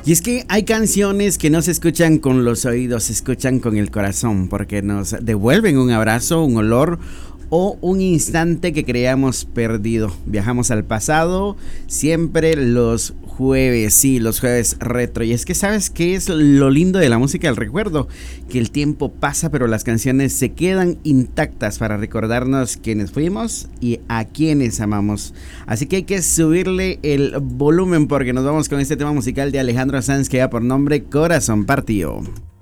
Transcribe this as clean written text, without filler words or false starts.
Y es que hay canciones que no se escuchan con los oídos, se escuchan con el corazón, porque nos devuelven un abrazo, un olor o un instante que creíamos perdido. Viajamos al pasado, siempre los jueves, sí, los jueves retro. Y es que ¿sabes qué es lo lindo de la música del recuerdo? Que el tiempo pasa, pero las canciones se quedan intactas para recordarnos quiénes fuimos y a quienes amamos. Así que hay que subirle el volumen porque nos vamos con este tema musical de Alejandro Sanz que da por nombre Corazón Partido.